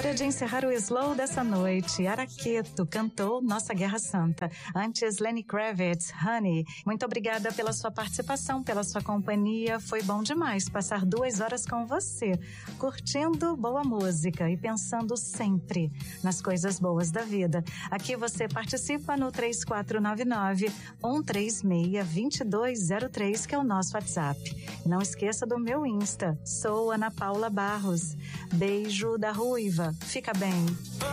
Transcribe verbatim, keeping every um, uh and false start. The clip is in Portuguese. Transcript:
Hora de encerrar o slow dessa noite. Araqueto cantou Nossa Guerra Santa. Antes, Lenny Kravitz, Honey. Muito obrigada pela sua participação, pela sua companhia. Foi bom demais passar duas horas com você, curtindo boa música e pensando sempre nas coisas boas da vida. Aqui você participa no três quatro nove nove, um três seis, dois dois zero três, que é o nosso WhatsApp. E não esqueça do meu Insta. Sou Ana Paula Barros. Beijo da Ruiva. Fica bem.